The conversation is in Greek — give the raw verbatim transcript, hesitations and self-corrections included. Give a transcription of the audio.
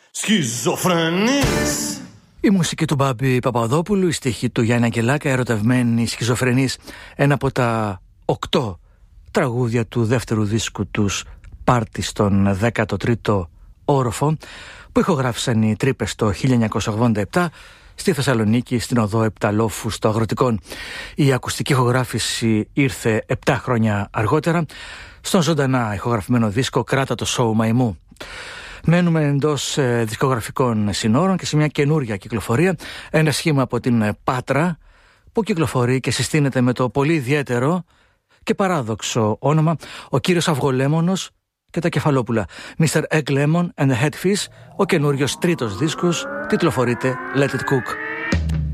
Σχιζοφρενής. Η μουσική του Μπάμπη Παπαδόπουλου, η στίχη του Γιάννη Αγγελάκα, Ερωτευμένη Σχιζοφρενής, ένα από τα οκτώ τραγούδια του δεύτερου δίσκου τους, Πάρτι στον δέκατο τρίτο όροφο, που ηχογράφησαν οι Τρύπες το χίλια εννιακόσια ογδόντα επτά στη Θεσσαλονίκη, στην οδό Επταλόφου στο Αγροτικόν. Η ακουστική ηχογράφηση ήρθε επτά χρόνια αργότερα στον ζωντανά ηχογραφημένο δίσκο «Κράτα το σόου Μαϊμού». Μένουμε εντός ε, δισκογραφικών συνόρων και σε μια καινούρια κυκλοφορία, ένα σχήμα από την Πάτρα που κυκλοφορεί και συστήνεται με το πολύ ιδιαίτερο και παράδοξο όνομα «Ο κύριος Αυγολέμονος και τα Κεφαλόπουλα». μίστερ Egg Lemon and the Headfish, ο καινούριος τρίτος δίσκος, τιτλοφορείται Let It Cook.